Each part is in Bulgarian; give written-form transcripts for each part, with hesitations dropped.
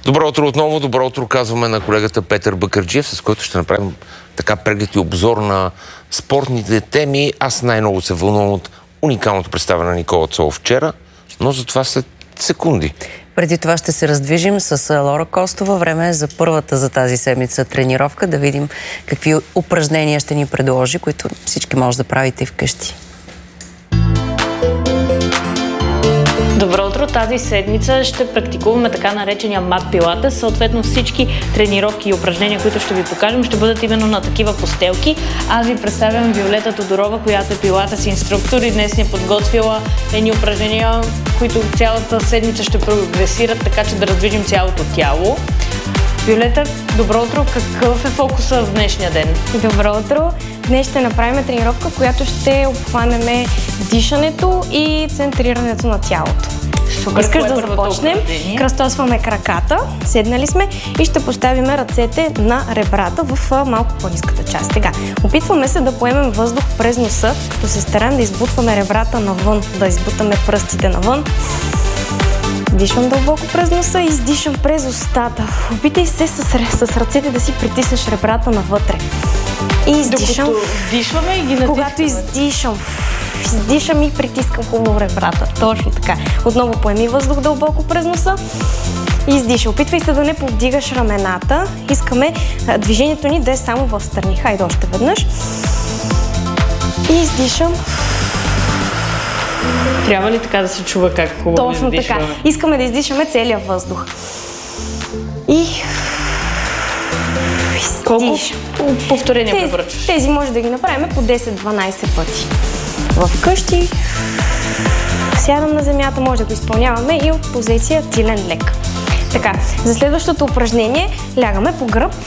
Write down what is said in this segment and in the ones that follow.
Добро утро отново. Добро утро казваме на колегата Петър Бакърджиев, с който ще направим така преглед и обзор на спортните теми. Аз най-много се вълнувам от уникалното представяне на Никола Цолов вчера, но за това след секунди. Преди това ще се раздвижим с Лора Костова. Време е за първата за тази седмица тренировка, да видим какви упражнения ще ни предложи, които всички може да правите вкъщи. Добро утро! Тази седмица ще практикуваме така наречения мат пилатес. Съответно всички тренировки и упражнения, които ще ви покажем, ще бъдат именно на такива постелки. Аз ви представям Виолета Тодорова, която е пилатес инструктор и днес ни е подготвила едни упражнения, които цялата седмица ще прогресират, така че да раздвижим цялото тяло. Виолета, добро утро! Какъв е фокуса в днешния ден? Добро утро! Днес ще направим тренировка, която ще обхванеме дишането и центрирането на тялото. Искаш да започнем? Кръстосваме краката, седнали сме и ще поставим ръцете на ребрата в малко по-ниската част. Сега, опитваме се да поемем въздух през носа, като се стараем да избутваме ребрата навън, да избутаме пръстите навън. Дишам дълбоко през носа и издишам през устата. Опитай се с ръцете да си притиснеш ребрата навътре. И издишам. Докато дишваме и ги натискаме. Когато издишам и притискам хубаво ребрата. Точно така. Отново поеми въздух дълбоко през носа. И издиша. Опитвай се да не повдигаш рамената. Искаме движението ни да е само в страни. Хайде още веднъж. И издишам. Трябва ли така да се чува как хубаво точно издишваме? Така. Искаме да издишаме целия въздух. И колко повторения препоръчваш? Тези може да ги направим по 10-12 пъти. Вкъщи сядам на земята, може да го изпълняваме и от позиция тилен лек. Така, за следващото упражнение лягаме по гръб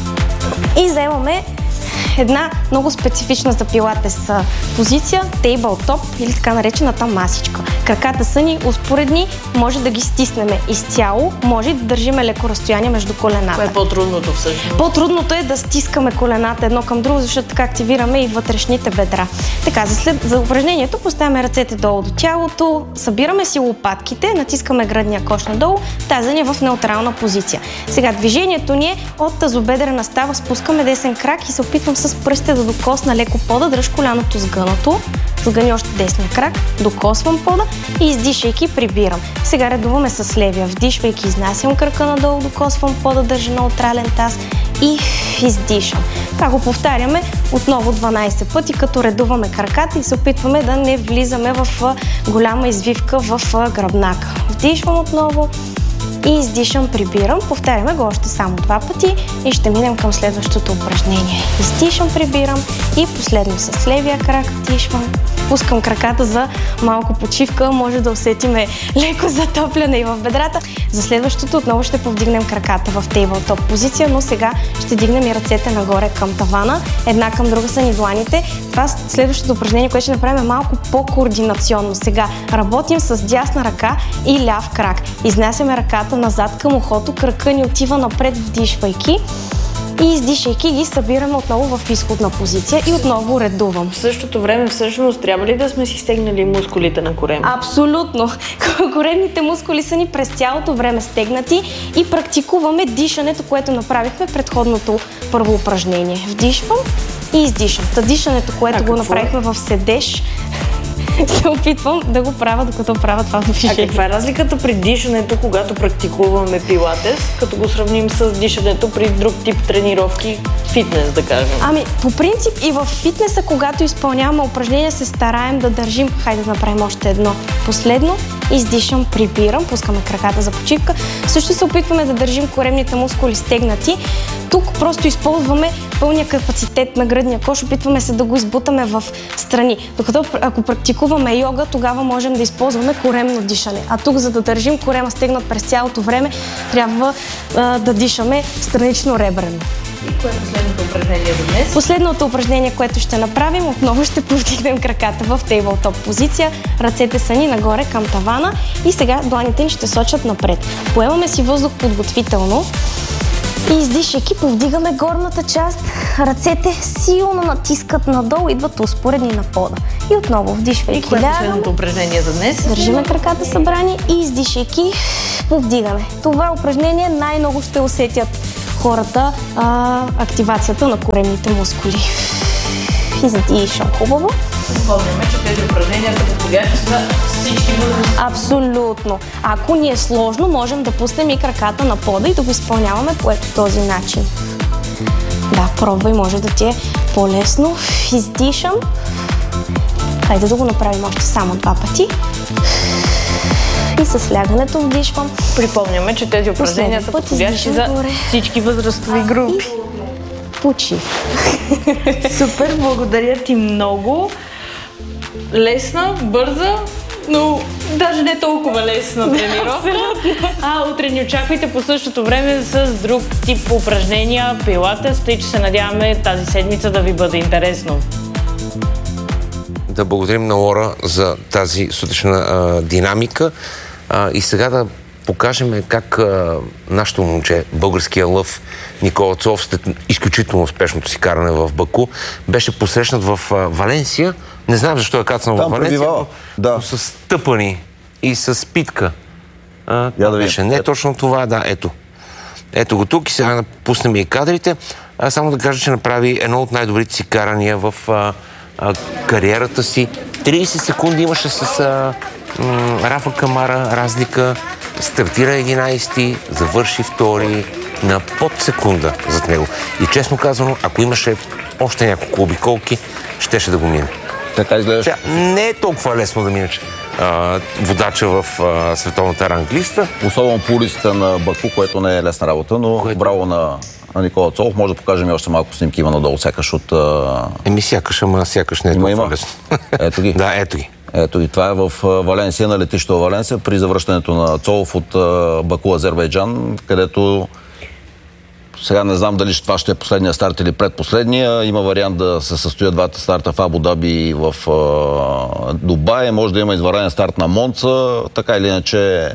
и заемаме една много специфична за пилатес позиция, тейбълтоп или така наречената масичка. Краката са ни успоредни, може да ги стиснеме изцяло, може да държиме леко разстояние между колената. Кое е по-трудното всъщност? По-трудното е да стискаме колената едно към друго, защото така активираме и вътрешните бедра. Така, за упражнението поставяме ръцете долу до тялото, събираме си лопатките, натискаме гръдния кош надолу, таза ни е в неутрална позиция. Сега движението ни е от тазобедрена става, спускаме десен крак и се опитвам с пръстите да докосна леко пода, дръж коляното сгънато, сгъни още десния крак, докосвам пода и издишайки прибирам. Сега редуваме с левия, вдишвайки изнасям кръка надолу, докосвам пода, държа неутрален таз и издишам. Това го повтаряме отново 12 пъти, като редуваме краката и се опитваме да не влизаме в голяма извивка в гръбнака. Вдишвам отново и издишам, прибирам. Повтаряме го още само 2 пъти и ще минем към следващото упражнение. Издишам, прибирам и последно с левия крак вдишвам. Пускам краката за малко почивка, може да усетиме леко затопляне и в бедрата. За следващото отново ще повдигнем краката в тейбълтоп позиция, но сега ще дигнем и ръцете нагоре към тавана. Една към друга са ни дланите. Това следващото упражнение, което ще направим, е малко по-координационно. Сега работим с дясна ръка и ляв крак. Изнасяме ръката назад към ухото, кръка ни отива напред, вдишвайки. И издишайки ги събираме отново в изходна позиция и отново редувам. В същото време всъщност трябва ли да сме си стегнали мускулите на корем? Абсолютно! Коремните мускули са ни през цялото време стегнати и практикуваме дишането, което направихме предходното първо упражнение. Вдишвам и издишам. Дишането, което го направихме в седеж, се опитвам да го правя, докато правя това движение. А каква е разликата при дишането, когато практикуваме пилатес, като го сравним с дишането при друг тип тренировки, фитнес, да кажем? Ами, по принцип и в фитнеса, когато изпълняваме упражнения, се стараем да държим. Хайде да направим още едно. Последно, издишам, прибирам, пускаме краката за почивка. Също се опитваме да държим коремните мускули стегнати. Тук просто използваме пълния капацитет на гръдния кош, опитваме се да го избутаме в страни. Докато ако практикуваме йога, тогава можем да използваме коремно дишане. А тук, за да държим корема стегнат през цялото време, трябва да дишаме странично ребрено. И кое е последното упражнение за днес? Последното упражнение, което ще направим, отново ще повдигнем краката в тейбълтоп позиция. Ръцете са ни нагоре към тавана и сега дланите ни ще сочат напред. Поемаме си въздух подготвително И издишайки, повдигаме горната част. Ръцете силно натискат надолу, идват успоредни на пода. И отново вдишвайки, кое е последното упражнение за днес? Държиме краката събрани и издишайки, повдигаме. Това упражнение най-много ще усетят хората активацията на коремните мускули. Издишам хубаво. Помняме, че тези упражнения са подходящи за всички възрасти. Абсолютно. Ако ни е сложно, можем да пуснем и краката на пода и да го изпълняваме по ето този начин. Да, пробвай, може да ти е по-лесно. Издишам. Хайде да го направим още само 2 пъти. И с лягането вдишвам. Припомняме, че тези упражнения са подходящи за всички възрастови групи. Почи. Супер, благодаря ти много. Лесна, бърза, но даже не толкова лесна тренировка. Утре ни очаквайте по същото време с друг тип упражнения, пилатес, тъй че се надяваме тази седмица да ви бъде интересно. Да благодарим на Лора за тази сутрешна динамика и сега да покажем как нашето момче, българския лъв Никола Цолов, след изключително успешното си каране в Баку, беше посрещнат в Валенсия. Не знам защо е кацнал в Валенсия, но с тъпани и с питка. Беше не точно това, да, ето. Ето го тук и сега да пуснем и кадрите. Само да кажа, че направи едно от най-добрите си карания в кариерата си. 30 секунди имаше с Рафа Камара разлика. Стартира 11-ти, завърши 2-ри на под секунда зад него. И честно казано, ако имаше още няколко обиколки, щеше да го мине. Така изглежда. Не е толкова лесно да минеш водача в световната ранглиста. Особено по улицата на Баку, което не е лесна работа, но браво на Никола Цолов. Може да покажем и още малко снимки, има надолу, сякаш от... Сякаш, ама сякаш не е толкова лесно. Ето ги. Да, ето ги. Ето и това е в Валенсия, на летището Валенсия, при завръщането на Цолов от Баку, Азербайджан, където сега не знам дали това ще е последния старт или предпоследния. Има вариант да се състоят двата старта в Абу Даби и в Дубай. Може да има извънреден старт на Монца. Така или иначе...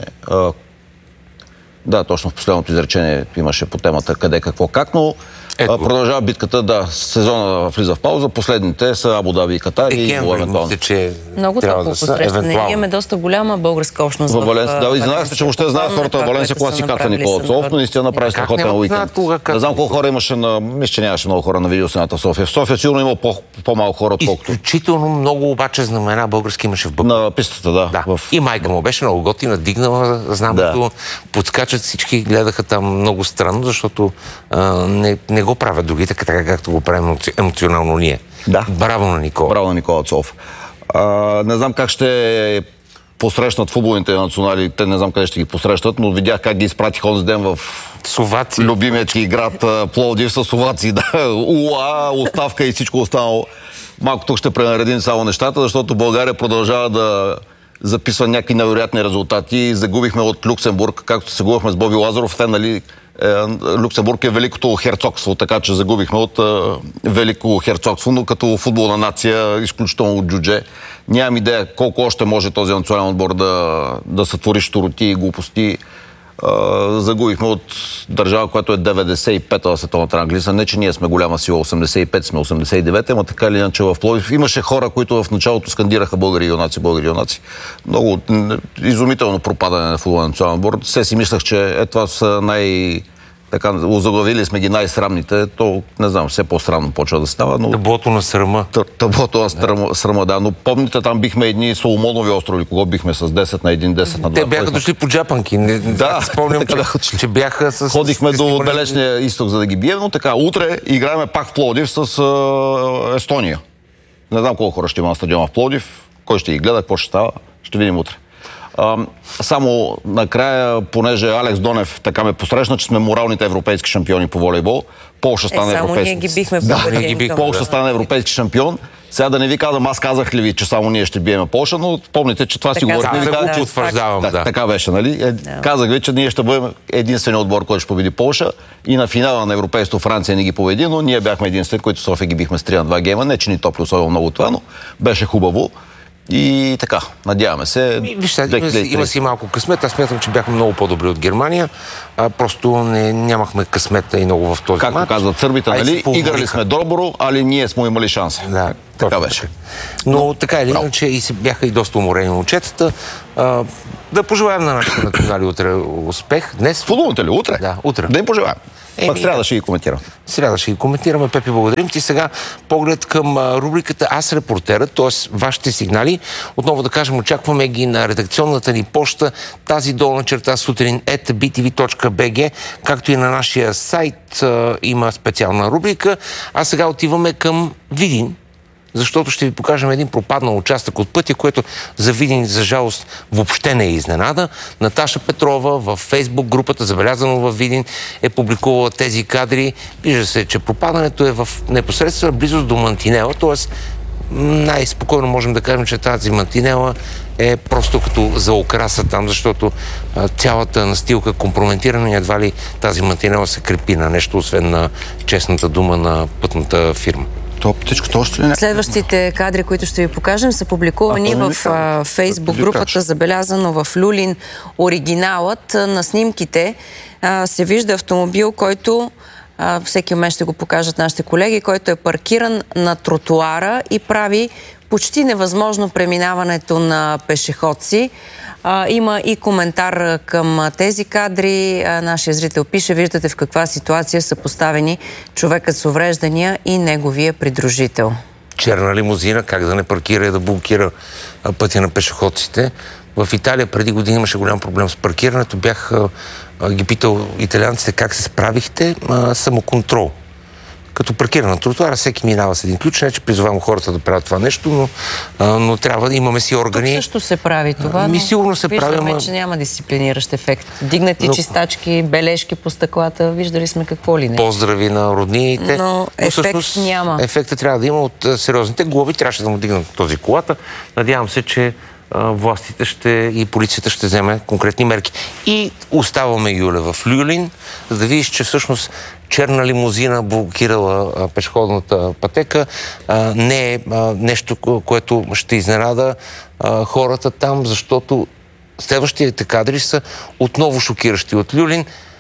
Да, точно в последното изречение имаше по темата къде, какво, как, но продължава битката, да, сезона влиза в пауза, последните са Абу Даби и Катар и евентуално. Много топло посрещане. Имаме доста голяма българска общност в Валенсия. Да, изненадах се, че въобще знаят хората в Валенсия, кога си катва Никола Цолов, но наистина направи страхотен уикенд. Не знам колко хора имаше мисля, че нямаше много хора на видеосцената в София. В София сигурно има по-малко хора, отколкото. Изключително много обаче знамена български имаше в Баку. На пистата, да. И майка му беше много готина, дигнала знамето, подскачат, всички гледаха там много странно, защото не го правят другите, така както го правим емоционално ние. Да. Браво на Никола. Браво на Никола Цолов. Не знам как ще посрещнат футболните национали, те не знам къде ще ги посрещат, но видях как ги изпратих онзи ден в Словаци. Любимият ти град Пловдив с Словаци. Да, оставка и всичко останало. Малко тук ще пренаредим само нещата, защото България продължава да записва някакви невероятни резултати. Загубихме от Люксембург, както се губихме с Боби Лазаров. Те, нали, Люксембург е великото херцогство, така че загубихме от велико херцогство, но като футболна нация, изключително от джудже. Нямам идея колко още може този национален отбор да сътвори щуроти и глупости. Загубихме от държава, която е 95-та в световната ранглиста. Не, че ние сме голяма сила, 85 сме, 89, ама така или иначе в Пловдив имаше хора, които в началото скандираха българи юнаци, българи юнаци. Много изумително пропадане на футболен национален отбор. Все си мислех, че това са така, озаглавили сме ги най-срамните, то, не знам, все по-срамно почва да става, но... Таблото на срама. Таблото на срама, да. Но помните, там бихме едни Соломонови острови, кого бихме с 10 на 1, 10 на 2. Те бяха дошли по джапанки. Да, спомням, че бяха с... Ходихме до далечния изток, за да ги бием, но така, утре играем пак в Пловдив с Естония. Не знам колко хора ще има на стадиона в Пловдив, кой ще ги гледа, какво ще става, ще видим утре. Само накрая, понеже Алекс Донев така ме посрещна, че сме моралните европейски шампиони по волейбол. Полша стана европейски. Ние ги бихме Полша стана европейски шампион. Сега да не ви казвам, аз казах ли ви, че само ние ще биеме Полша, но помните, че това си говорихме. Така беше, нали? Казах ви, че ние ще бъдем единственият отбор, който ще победи Полша и на финала на европейството Франция не ги победи, но ние бяхме единствени, които София ги бихме с 3-2 гейма. Не, че ни топли особено много това, но беше хубаво. И така, надяваме се. Има си малко късмет. Аз смятам, че бяхме много по-добри от Германия. Просто нямахме късмета и много в този матч. Както казват сърбите, нали? Играли сме добро, али ние сме имали шанс. Да, така беше. Но така или иначе и бяха и доста уморени момчетата. Да пожелаем на нашите национали утре успех. Днес. Футболните ли? Утре? Да, утре. Да им пожелаем. Пак сряда ще ги коментирам. Сряда ще ги коментираме. Пепи, благодарим ти. Сега поглед към рубриката Аз репортерът, т.е. вашите сигнали. Отново да кажем, очакваме ги на редакционната ни поща, тази долна черта сутрин @btv.bg, както и на нашия сайт има специална рубрика. А сега отиваме към Видин, защото ще ви покажем един пропаднал участък от пътя, което за Видин, за жалост, въобще не е изненада. Наташа Петрова в Фейсбук групата Забелязано във Видин е публикувала тези кадри. Вижда се, че пропадането е в непосредствена близост до мантинела, т.е. най-спокойно можем да кажем, че тази мантинела е просто като за украса там, защото цялата настилка компрометирана и едва ли тази мантинела се крепи на нещо, освен на честната дума на пътната фирма. Птичката още ли не? Следващите кадри, които ще ви покажем, са публикувани в Фейсбук групата Забелязано в Люлин. Оригиналът на снимките се вижда автомобил, който всеки момент ще го покажат нашите колеги, който е паркиран на тротуара и прави почти невъзможно преминаването на пешеходци. Има и коментар към тези кадри. Нашия зрител пише: виждате в каква ситуация са поставени човекът с увреждания и неговия придружител. Черна лимузина, как да не паркира и да блокира пътя на пешеходците. В Италия преди години имаше голям проблем с паркирането. Бях ги питал италианците как се справихте. Самоконтрол. Като паркира на тротуара, всеки минава с един ключ. Не, че призовавам хората да правят това нещо, но трябва да имаме си органи. Тук също се прави това, но сигурно се виждаме, че няма дисциплиниращ ефект. Дигнати чистачки, бележки по стъклата, виждали сме какво ли не. Поздрави на роднините. Но ефект няма. Ефекта трябва да има от сериозните глоби. Трябваше да му дигнат този колата. Надявам се, че властите и полицията ще вземе конкретни мерки. И оставаме, Юля, в Люлин, за да видиш, че всъщност черна лимузина блокирала пешеходната пътека. Не е нещо, което ще изненада хората там, защото следващите кадри са отново шокиращи от Люлин.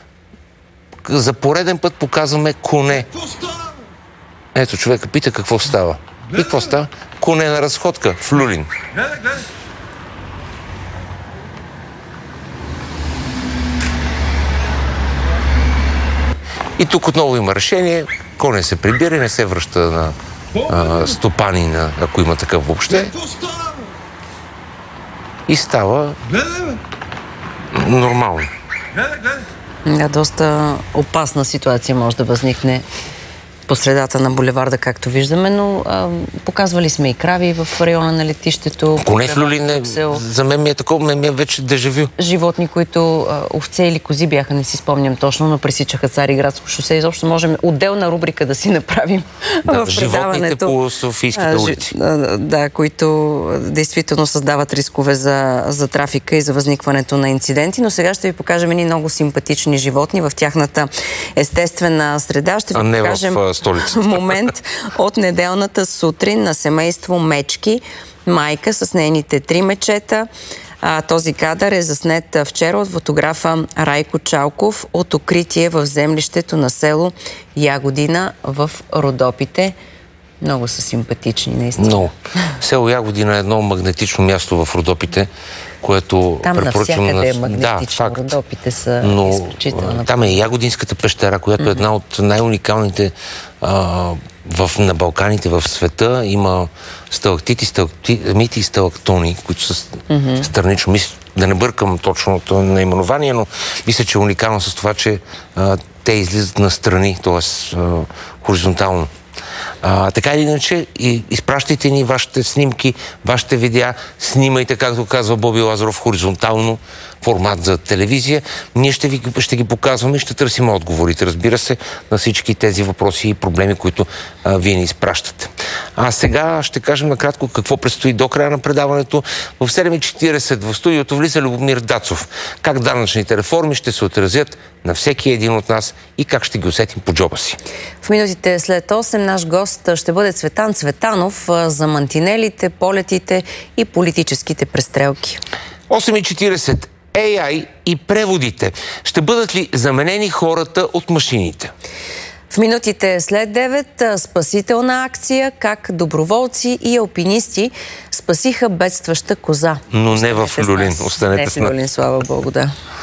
За пореден път показваме коне. Ето, човека пита какво става. И какво става? Коне на разходка в Люлин. И тук отново има решение. Коне се прибира и не се връща на стопанина, ако има такъв въобще. И става нормално. Да, доста опасна ситуация може да възникне по средата на булеварда, както виждаме, но показвали сме и крави в района на летището. Коне в Люлин, за мен ми е такова, ми е вече дежавю. Животни, които овце или кози бяха, не си спомням точно, но пресичаха Цариградско шосе. Изобщо можем отделна рубрика да си направим в животните по Софийските улици. Да, които действително създават рискове за трафика и за възникването на инциденти. Но сега ще ви покажем едни много симпатични животни в тяхната естествена среда. Ще ви покажем момент от неделната сутрин на семейство Мечки. Майка с нейните 3 мечета. Този кадър е заснет вчера от фотографа Райко Чалков от укритие в землището на село Ягодина в Родопите. Много са симпатични, наистина. Много. Село Ягодина е едно магнетично място в Родопите, което там навсякъде е магнетично. Да, Родопите са изключително. Там е Ягодинската пещера, която е една от най-уникалните на Балканите в света. Има сталактити и сталактони, които са странично. Да не бъркам точното наименование, но мисля, че е уникално с това, че те излизат на страни, т.е. хоризонтално. Така или иначе, изпращайте ни вашите снимки, вашите видеа, снимайте, както казва Боби Лазаров, хоризонтално, формат за телевизия. Ние ще ги показваме и ще търсим отговорите, разбира се, на всички тези въпроси и проблеми, които вие ни изпращате. А сега ще кажем накратко какво предстои до края на предаването. В 7:40 в студиото влиза Любомир Дацов. Как данъчните реформи ще се отразят на всеки един от нас и как ще ги усетим по джоба си. В минутите след 8 наш гост ще бъде Цветан Цветанов за мантинелите, полетите и политическите престрелки. 8:40. AI и преводите. Ще бъдат ли заменени хората от машините? В минутите след 9 спасителна акция, как доброволци и алпинисти спасиха бедстваща коза. Но не в Люлин. Останете с нас. Не в Люлин, слава Богу, да.